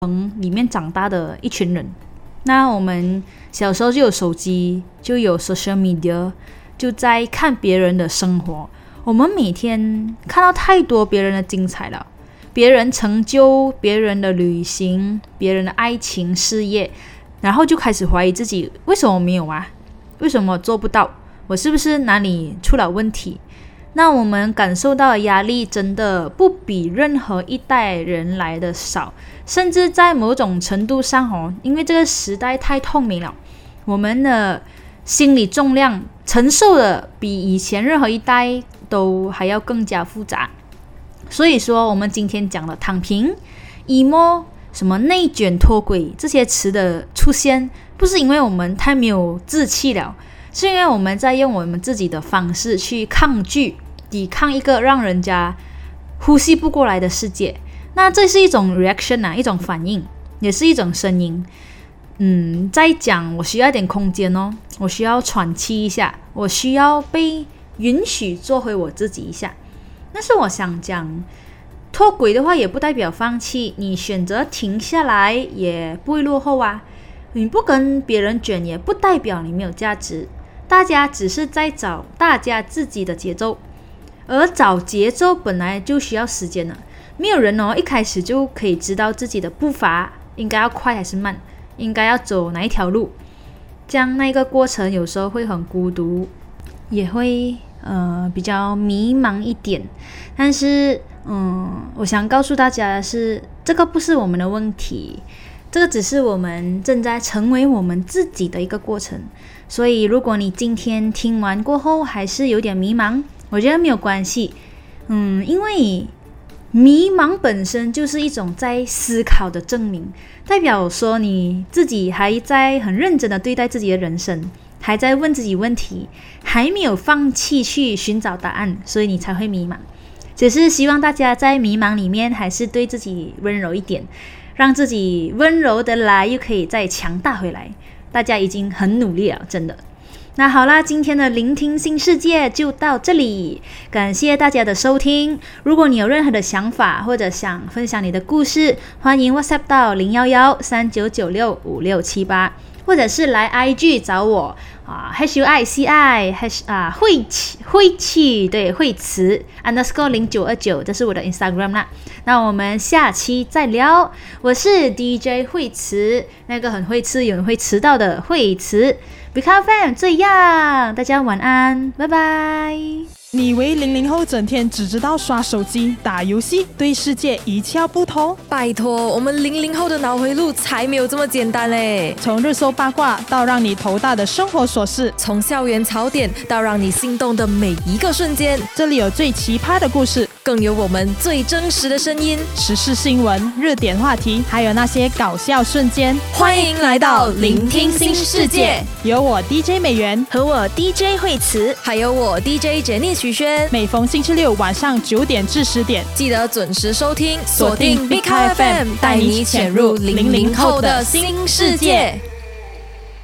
里面长大的一群人。那我们小时候就有手机，就有 social media， 就在看别人的生活。我们每天看到太多别人的精彩了，别人成就，别人的旅行，别人的爱情事业，然后就开始怀疑自己，为什么没有啊？为什么做不到？我是不是哪里出了问题？那我们感受到的压力真的不比任何一代人来的少，甚至在某种程度上因为这个时代太透明了，我们的心理重量承受的比以前任何一代都还要更加复杂。所以说我们今天讲的躺平、emo、什么内卷、脱轨这些词的出现，不是因为我们太没有志气了，是因为我们在用我们自己的方式去抗拒、抵抗一个让人家呼吸不过来的世界。那这是一种 reaction 啊，一种反应，也是一种声音。在讲我需要一点空间哦，我需要喘气一下，我需要被允许做回我自己一下。但是我想讲，脱轨的话也不代表放弃，你选择停下来也不会落后啊。你不跟别人卷也不代表你没有价值，大家只是在找大家自己的节奏，而找节奏本来就需要时间了。没有人一开始就可以知道自己的步伐应该要快还是慢，应该要走哪一条路。这样那个过程有时候会很孤独，也会比较迷茫一点。但是我想告诉大家的是，这个不是我们的问题，这个只是我们正在成为我们自己的一个过程。所以如果你今天听完过后还是有点迷茫，我觉得没有关系。因为迷茫本身就是一种在思考的证明，代表说你自己还在很认真的对待自己的人生，还在问自己问题，还没有放弃去寻找答案，所以你才会迷茫。只是希望大家在迷茫里面还是对自己温柔一点，让自己温柔的来，又可以再强大回来。大家已经很努力了，真的。那好啦，今天的聆听新世界就到这里，感谢大家的收听。如果你有任何的想法或者想分享你的故事，欢迎 WhatsApp 到01139965678，或者是来 IG 找我HUICI 慧气对慧慈 _0929， 这是我的 Instagram 啦。那我们下期再聊。我是 DJ 慧慈，那个很会吃也很会迟到的慧慈。Become Fan 这样，大家晚安，拜拜。 你以为00后整天只知道刷手机、打游戏，对世界一窍不通？ 拜托，我们00后的脑回路才没有这么简单嘞！ 从热搜八卦到让你头大的生活琐事， 从校园槽点到让你心动的每一个瞬间， 这里有最奇葩的故事， 更有我们最真实的声音， 时事新闻、热点话题，还有那些搞笑瞬间。 欢迎来到聆听新世界， 有我 DJ 美媛和我 DJ 慧慈，还有我 DJ Jenny 许萱。 每逢星期六晚上9点至10点， 记得准时收听，锁定 Big FM， 带你潜入00后的新世界。